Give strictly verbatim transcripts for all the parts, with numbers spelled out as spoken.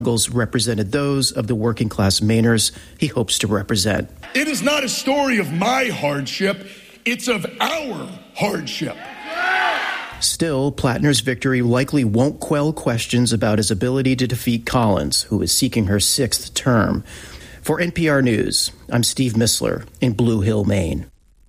represented those of the working class Mainers he hopes to represent. It is not a story of my hardship, it's of our hardship. Still, Plattner's victory likely won't quell questions about his ability to defeat Collins, who is seeking her sixth term. For N P R News, I'm Steve Missler in Blue Hill, Maine.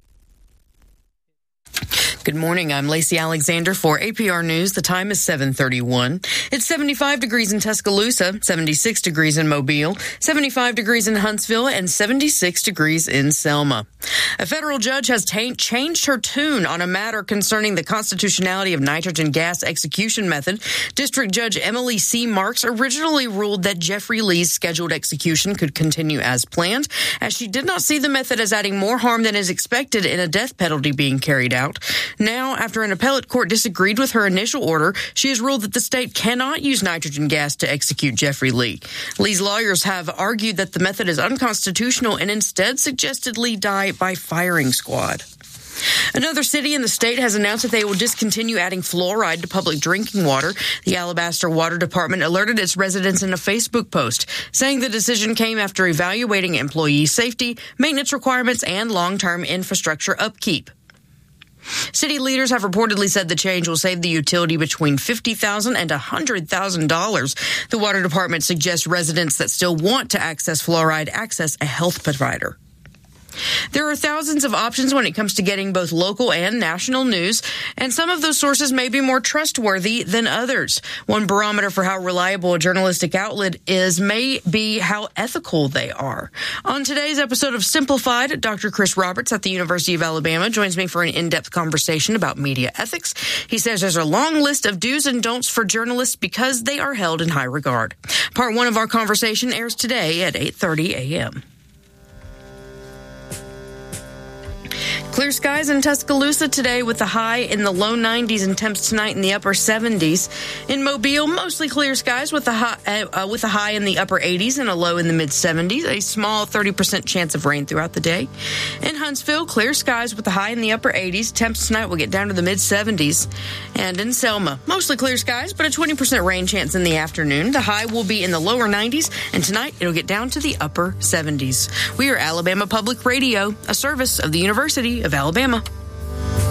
Good morning. I'm Lacey Alexander for A P R News. The time is seven thirty-one. It's seventy-five degrees in Tuscaloosa, seventy-six degrees in Mobile, seventy-five degrees in Huntsville, and seventy-six degrees in Selma. A federal judge has t- changed her tune on a matter concerning the constitutionality of nitrogen gas execution method. District Judge Emily C. Marks originally ruled that Jeffrey Lee's scheduled execution could continue as planned, as she did not see the method as adding more harm than is expected in a death penalty being carried out. Now, after an appellate court disagreed with her initial order, she has ruled that the state cannot use nitrogen gas to execute Jeffrey Lee. Lee's lawyers have argued that the method is unconstitutional and instead suggested Lee die by firing squad. Another city in the state has announced that they will discontinue adding fluoride to public drinking water. The Alabaster Water Department alerted its residents in a Facebook post, saying the decision came after evaluating employee safety, maintenance requirements, and long-term infrastructure upkeep. City leaders have reportedly said the change will save the utility between fifty thousand dollars and one hundred thousand dollars. The water department suggests residents that still want to access fluoride access a health provider. There are thousands of options when it comes to getting both local and national news, and some of those sources may be more trustworthy than others. One barometer for how reliable a journalistic outlet is may be how ethical they are. On today's episode of Simplified, Doctor Chris Roberts at the University of Alabama joins me for an in-depth conversation about media ethics. He says there's a long list of do's and don'ts for journalists because they are held in high regard. Part one of our conversation airs today at eight thirty a.m. Clear skies in Tuscaloosa today with a high in the low nineties and temps tonight in the upper seventies. In Mobile, mostly clear skies with a high, uh, with a high in the upper eighties and a low in the mid seventies. A small thirty percent chance of rain throughout the day. In Huntsville, clear skies with a high in the upper eighties. Temps tonight will get down to the mid seventies. And in Selma, mostly clear skies, but a twenty percent rain chance in the afternoon. The high will be in the lower nineties, and tonight it'll get down to the upper seventies. We are Alabama Public Radio, a service of the University of Alabama.